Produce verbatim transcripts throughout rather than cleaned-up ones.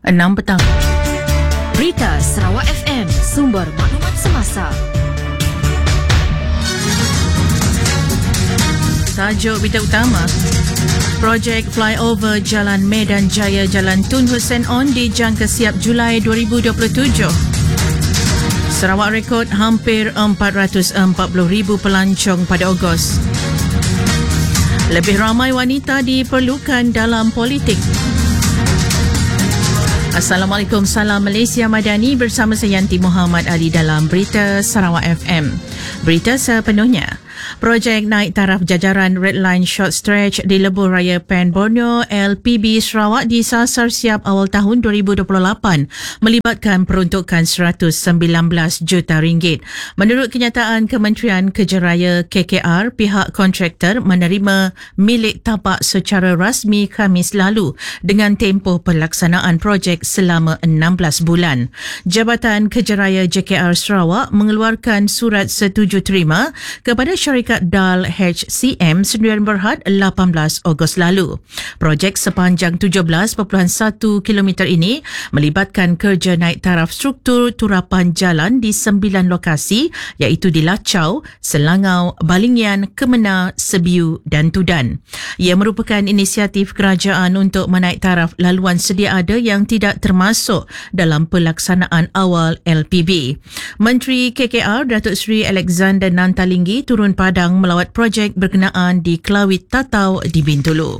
enam petang. Berita Sarawak F M, sumber maklumat semasa. Tajuk berita utama. Projek flyover Jalan Medan Jaya Jalan Tun Hussein On dijangka siap Julai dua ribu dua puluh tujuh. Sarawak rekod hampir empat ratus empat puluh ribu pelancong pada Ogos. Lebih ramai wanita diperlukan dalam politik. Assalamualaikum, salam Malaysia Madani, bersama saya Yanti Muhammad Ali dalam Berita Sarawak F M. Berita sepenuhnya. Projek naik taraf jajaran Red Line Short Stretch di Lebuh Raya Pen Borneo L P B Sarawak disasar siap awal tahun dua ribu dua puluh lapan melibatkan peruntukan seratus sembilan belas juta ringgit. Menurut kenyataan Kementerian Kerja Raya K K R, pihak kontraktor menerima milik tapak secara rasmi Khamis lalu dengan tempoh pelaksanaan projek selama enam belas bulan. Jabatan Kerja Raya J K R Sarawak mengeluarkan surat setuju terima kepada syarikat D A L H C M Sdn Berhad lapan belas Ogos lalu. Projek sepanjang tujuh belas perpuluhan satu kilometer ini melibatkan kerja naik taraf struktur turapan jalan di sembilan lokasi iaitu di Lacau, Selangau, Balingian, Kemena, Sebiu dan Tudan. Ia merupakan inisiatif kerajaan untuk menaik taraf laluan sedia ada yang tidak termasuk dalam pelaksanaan awal L P B. Menteri K K R Datuk Seri Alexander Nantalinggi turun Padang melawat projek berkenaan di Kelawit Tatau di Bintulu.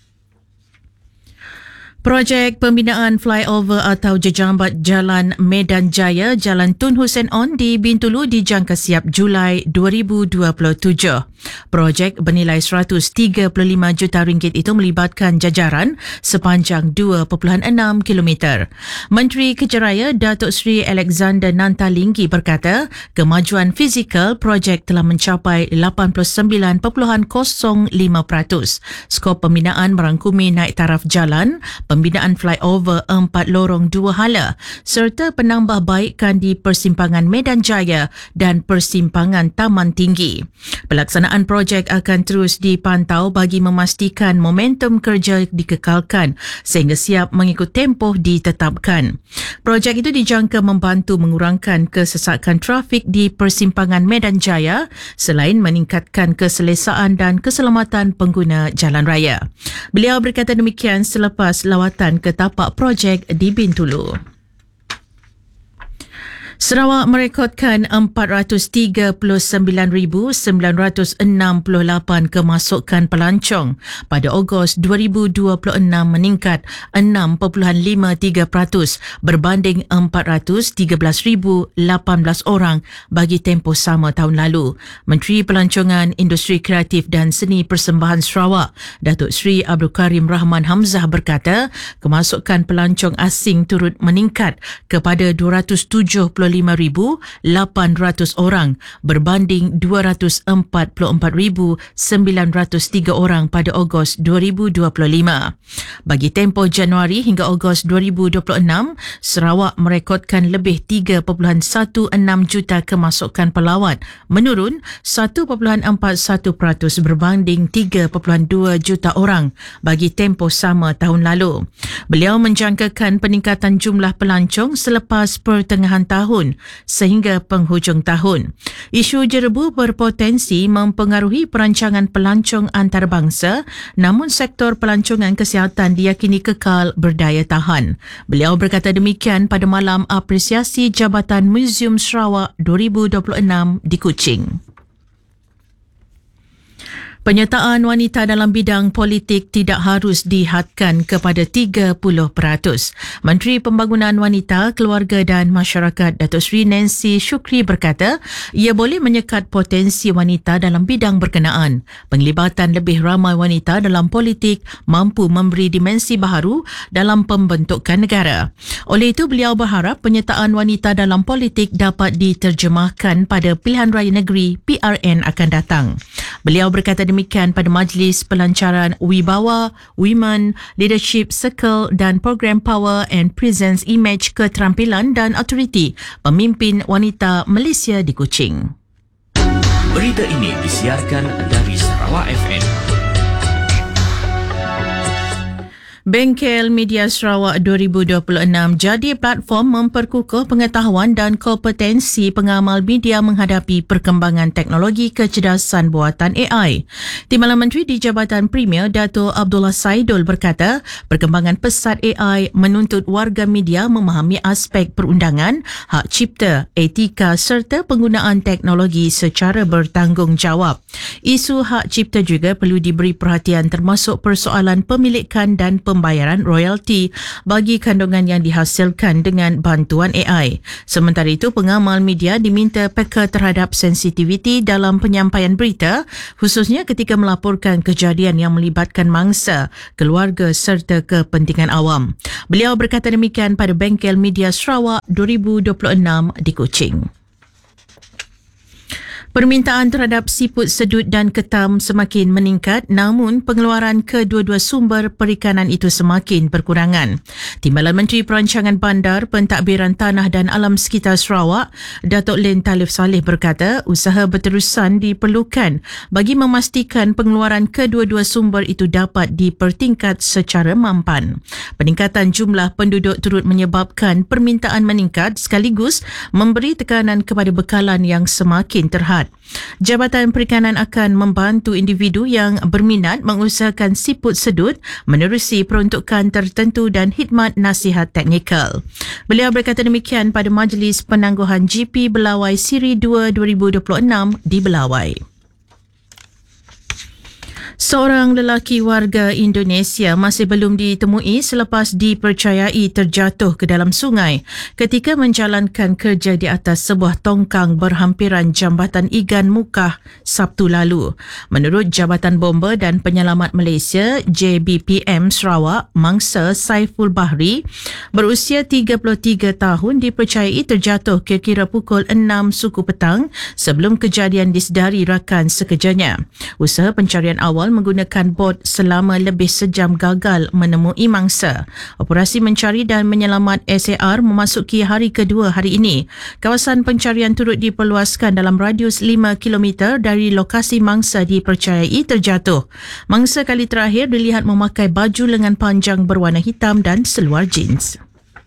Projek pembinaan flyover atau jejambat Jalan Medan Jaya Jalan Tun Hussein On di Bintulu dijangka siap Julai dua ribu dua puluh tujuh. Projek bernilai seratus tiga puluh lima juta ringgit itu melibatkan jajaran sepanjang dua perpuluhan enam kilometer. Menteri Kerja Raya Datuk Seri Alexander Nantalinggi berkata, kemajuan fizikal projek telah mencapai lapan puluh sembilan perpuluhan kosong lima peratus. Skop pembinaan merangkumi naik taraf jalan, pembinaan flyover empat lorong dua hala serta penambahbaikan di persimpangan Medan Jaya dan persimpangan Taman Tinggi. Pelaksanaan projek akan terus dipantau bagi memastikan momentum kerja dikekalkan sehingga siap mengikut tempoh ditetapkan. Projek itu dijangka membantu mengurangkan kesesakan trafik di persimpangan Medan Jaya selain meningkatkan keselesaan dan keselamatan pengguna jalan raya. Beliau berkata demikian selepas lawatan ke tapak projek di Bintulu. Sarawak merekodkan empat ratus tiga puluh sembilan ribu sembilan ratus enam puluh lapan kemasukan pelancong pada Ogos dua ribu dua puluh enam, meningkat enam perpuluhan lima tiga peratus berbanding empat ratus tiga belas ribu lapan belas orang bagi tempoh sama tahun lalu. Menteri Pelancongan, Industri Kreatif dan Seni Persembahan Sarawak, Datuk Seri Abdul Karim Rahman Hamzah berkata, kemasukan pelancong asing turut meningkat kepada dua ratus tujuh puluh lima ribu lapan ratus orang berbanding dua ratus empat puluh empat ribu sembilan ratus tiga orang pada Ogos dua ribu dua puluh lima. Bagi tempoh Januari hingga Ogos dua ribu dua puluh enam, Sarawak merekodkan lebih tiga perpuluhan satu enam juta kemasukan pelawat, menurun satu perpuluhan empat satu peratus berbanding tiga perpuluhan dua juta orang bagi tempoh sama tahun lalu. Beliau menjangkakan peningkatan jumlah pelancong selepas pertengahan tahun sehingga penghujung tahun. Isu jerebu berpotensi mempengaruhi perancangan pelancong antarabangsa, namun sektor pelancongan kesihatan diyakini kekal berdaya tahan. Beliau berkata demikian pada malam apresiasi Jabatan Muzium Sarawak dua ribu dua puluh enam di Kuching. Penyertaan wanita dalam bidang politik tidak harus dihadkan kepada tiga puluh peratus. Menteri Pembangunan Wanita, Keluarga dan Masyarakat Datuk Seri Nancy Shukri berkata, ia boleh menyekat potensi wanita dalam bidang berkenaan. Penglibatan lebih ramai wanita dalam politik mampu memberi dimensi baharu dalam pembentukan negara. Oleh itu, beliau berharap penyertaan wanita dalam politik dapat diterjemahkan pada pilihan raya negeri P R N akan datang. Beliau berkata demikian pada majlis pelancaran Wibawa, Women, Leadership Circle dan program Power and Presence Image Keterampilan dan Authority Pemimpin Wanita Malaysia di Kuching. Berita ini disiarkan dari Sarawak F M. Bengkel Media Sarawak dua ribu dua puluh enam jadi platform memperkukuh pengetahuan dan kompetensi pengamal media menghadapi perkembangan teknologi kecerdasan buatan A I. Timbalan Menteri di Jabatan Premier Dato' Abdullah Saidul berkata, perkembangan pesat A I menuntut warga media memahami aspek perundangan, hak cipta, etika serta penggunaan teknologi secara bertanggungjawab. Isu hak cipta juga perlu diberi perhatian termasuk persoalan pemilikan dan pembayaran royalti bagi kandungan yang dihasilkan dengan bantuan A I. Sementara itu, pengamal media diminta peka terhadap sensitiviti dalam penyampaian berita, khususnya ketika melaporkan kejadian yang melibatkan mangsa, keluarga serta kepentingan awam. Beliau berkata demikian pada Bengkel Media Sarawak dua ribu dua puluh enam di Kuching. Permintaan terhadap siput sedut dan ketam semakin meningkat, namun pengeluaran kedua-dua sumber perikanan itu semakin berkurangan. Timbalan Menteri Perancangan Bandar, Pentadbiran Tanah dan Alam Sekitar Sarawak, Datuk Len Talif Saleh berkata, usaha berterusan diperlukan bagi memastikan pengeluaran kedua-dua sumber itu dapat dipertingkat secara mampan. Peningkatan jumlah penduduk turut menyebabkan permintaan meningkat sekaligus memberi tekanan kepada bekalan yang semakin terhad. Jabatan Perikanan akan membantu individu yang berminat mengusahakan siput sedut menerusi peruntukan tertentu dan khidmat nasihat teknikal. Beliau berkata demikian pada Majlis Penangguhan G P Belawai Siri dua dua ribu dua puluh enam di Belawai. Seorang lelaki warga Indonesia masih belum ditemui selepas dipercayai terjatuh ke dalam sungai ketika menjalankan kerja di atas sebuah tongkang berhampiran Jambatan Igan Mukah Sabtu lalu. Menurut Jabatan Bomba dan Penyelamat Malaysia J B P M Sarawak, mangsa Saiful Bahri berusia tiga puluh tiga tahun dipercayai terjatuh kira-kira pukul enam suku petang sebelum kejadian disedari rakan sekerjanya. Usaha pencarian awal menggunakan bot selama lebih sejam gagal menemui mangsa. Operasi mencari dan menyelamat S A R memasuki hari kedua hari ini. Kawasan pencarian turut diperluaskan dalam radius lima kilometer dari lokasi mangsa dipercayai terjatuh. Mangsa kali terakhir dilihat memakai baju lengan panjang berwarna hitam dan seluar jeans.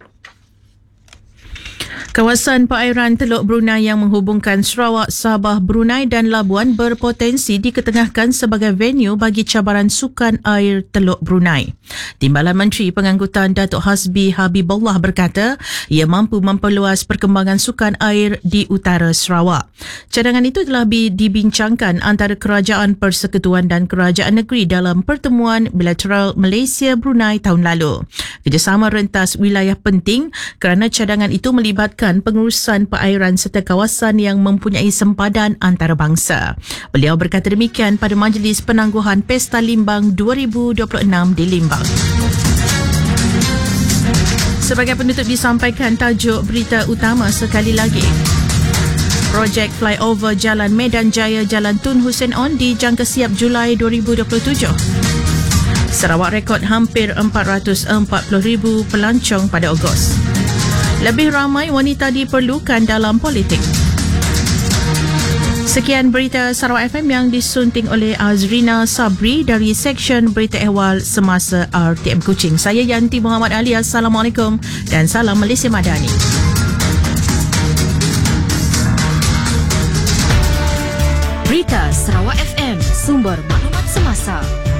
Kawasan perairan Teluk Brunei yang menghubungkan Sarawak, Sabah, Brunei dan Labuan berpotensi diketengahkan sebagai venue bagi cabaran sukan air Teluk Brunei. Timbalan Menteri Pengangkutan Datuk Hasbi Habibullah berkata, ia mampu memperluas perkembangan sukan air di utara Sarawak. Cadangan itu telah dibincangkan antara Kerajaan Persekutuan dan Kerajaan Negeri dalam pertemuan bilateral Malaysia-Brunei tahun lalu. Kerjasama rentas wilayah penting kerana cadangan itu melibatkan pengurusan perairan serta kawasan yang mempunyai sempadan antarabangsa. Beliau berkata demikian pada Majlis Penangguhan Pesta Limbang dua ribu dua puluh enam di Limbang. Sebagai penutup disampaikan tajuk berita utama sekali lagi. Projek flyover Jalan Medan Jaya Jalan Tun Hussein On dijangka siap Julai dua ribu dua puluh tujuh. Sarawak rekod hampir empat ratus empat puluh ribu pelancong pada Ogos. Lebih ramai wanita diperlukan dalam politik. Sekian berita Sarawak F M yang disunting oleh Azrina Sabri dari Seksyen Berita Ehwal Semasa R T M Kuching. Saya Yanti Muhammad Ali. Assalamualaikum dan salam Malaysia Madani. Berita Sarawak F M, sumber maklumat semasa.